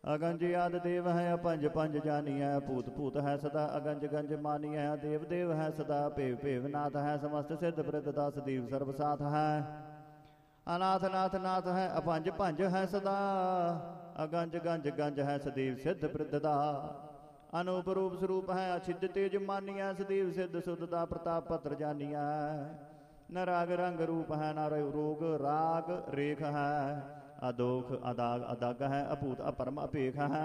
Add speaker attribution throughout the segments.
Speaker 1: अगंज आदि देव है अपंज पंज जानिय। भूत भूत है सदा अगंज गंज मानिय। देव देव है सदा भेव भेव नाथ है। समस्त सिद्ध वृद्ध दास दीव सर्व साथ है। अनाथ नाथ नाथ है अपंज पंज है सदा। अगंज गंज गंज है सदीव सिद्ध वृद्ध दा। अनूप रूप स्वरूप है अछिद तेज मानिय। सदीव सिद्ध शुद्धता प्रताप पत्र जानिय। न राग रंग रूप है न रोग राग रेख है। अदोख अदाग अदग है अभूत अपरम अपेख है।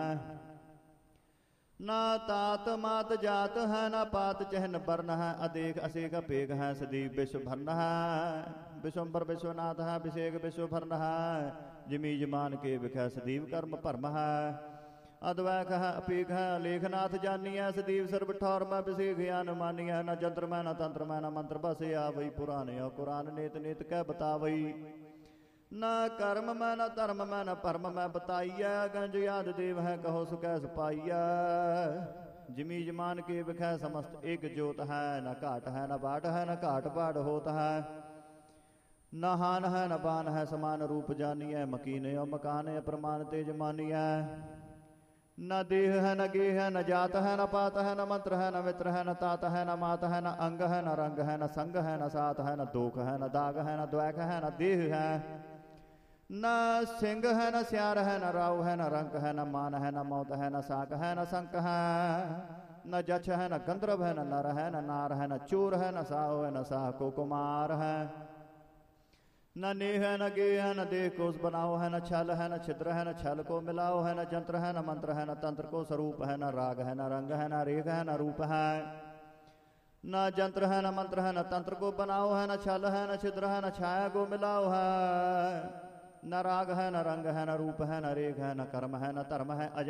Speaker 1: न तात मात जात है न पात चहन वर्ण है। अदेख असेख अपेख है सदीप विश्व भरन है। विश्वम्बर विश्वनाथ है अभिषेक विश्व भरन है। जमी जमान के विख सदीप कर्म भरम है। अद्वैक है अपेख है लेखनाथ जानिय। सदीव सर्व ठौर में अभिषेक ज्ञान मानिय। न जंत्र में न तंत्र में न मंत्र बस आवई। पुराने कुरान नेत नेत कह बतावई। न कर्म में न धर्म में न परम में बताइय। गंज याद देव है कहो सुकै सुपाइय। जिमी जमान के विख समस्त एक ज्योत है। न घाट है न बाट है न घाट बाढ़ होत है। न हान है न बान है समान रूप जानिय। मकीन मकान प्रमाण तेज मानिय। न देह है न गेह है न जात है न पात है न मंत्र है न मित्र है न तात है न मात है न अंग है न रंग है न संग है न साथ है न दोख है न दाग है न द्वैक है न देह है। न सिंह है न स्यार है न राव है न रंक है न मान है न मौत है न साक है न संक है। न जछ है न गंधर्व है न नर है न नार है न चोर है न साहो है न साह को कुमार है। न नेह है न गे है न देह कोस बनाओ है न छल है न छिद्र है न छल को मिलाओ है न जंत्र है न मंत्र है न तंत्र को स्वरूप है। न राग है न रंग है न रेख है न रूप है। न जंत्र है न मंत्र है न तंत्र को बनाओ है न छल है न छिद्र है न छाया को मिलाओ है। न राग है न रंग है न रूप है न रेख है न कर्म है न धर्म है।